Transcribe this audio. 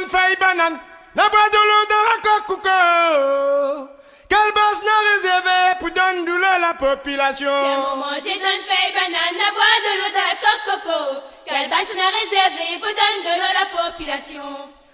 donne feuille banane, n'a bois de l'eau dans la coco. Quelle base n'a réservé pour donner de l'eau à la population. Quel moment j'ai donné feuille banane, n'a bois de l'eau dans la coco. Quelle base n'a réservé pour donner de l'eau à la population.